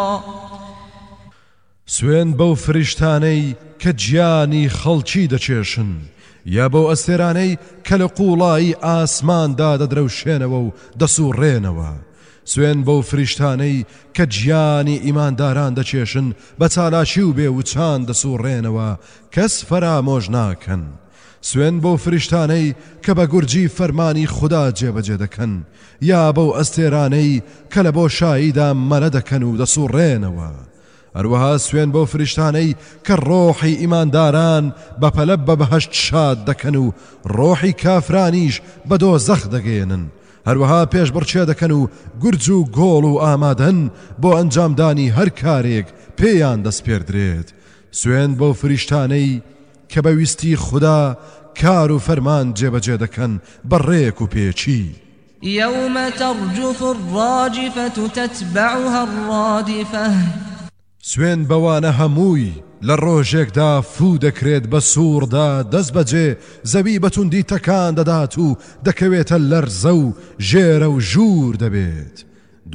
سوێن بەو فریشتانەی کە گیانی خەڵکی دەچێشن یا بەو ئەستێرانەی کە لە قوڵایی ئاسماندا دەدرەوشێنەوە و دەسوڕێنەوە سوێن بەو فریشتانەی کە گیانی ئیمانداران دەچێشن بە چالاکی و بێوچان دەسوڕێنەوە کەس فەرامۆژ ناکەن سوێن بەو فریشتانەی کە بە گورجی فەرمانی خوددا جێبەجێ دەکەن یا بەو ئەستێرانەی کە لە بۆشاییدا مەلە دەکەن و دەسوڕێنەوە هەروەها سوێن بەو فریشتانەی کە ڕۆحی ئیمانداران بەپەلە بە بەهەشت شاد دەکەن و ڕۆحی کافرانیش بە دۆزەخ دەگەێنن هەروەها پێشبڕچێ دەکەن و گورج و گۆڵ و ئامادەن بۆ ئەنجامدانی هەر کارێک پێیان دەسپێردرێت سوێن بەو فریشتانەی کە بەویستی خوددا کار و فەرمان جێبەجێ دەکەن بەڕێک و پێچی يوم ترجف الراجفة تتبعها الرادفة سوێن بەوانە هەمووی لە ڕۆژێکدا فوو دەکرێت بە سووردا دەست بەجێ زەوی بەتوندی تەکان دەدات و دەکەوێتە لەرزە و ژێرە و ژوور دەبێت